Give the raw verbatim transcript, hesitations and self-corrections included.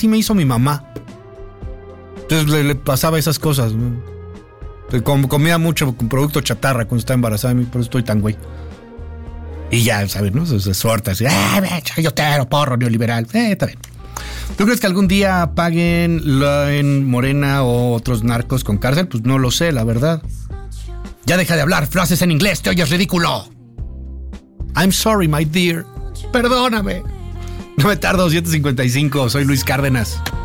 Sí me hizo mi mamá. Entonces le, le pasaba esas cosas, ¿no? Com, comía mucho con producto chatarra cuando estaba embarazada, por eso estoy tan güey. Y ya, ¿sabes? ¿No? Se, se suelta así, ¡ah, chayotero, porro, neoliberal! Eh, está bien. ¿Tú crees que algún día paguen la, en Morena o otros narcos con cárcel? Pues no lo sé, la verdad. Ya deja de hablar frases en inglés, te oyes ridículo. I'm sorry, my dear. Perdóname. No me tardo, siete cincuenta y cinco, soy Luis Cárdenas.